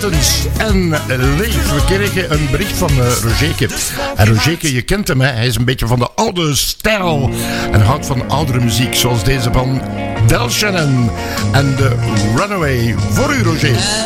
Martens en Leef. We kregen een bericht van Rogerke. En Rogerke, je kent hem, hè? Hij is een beetje van de oude stijl en houdt van oudere muziek, zoals deze van Del Shannon en de Runaway. Voor u, Roger.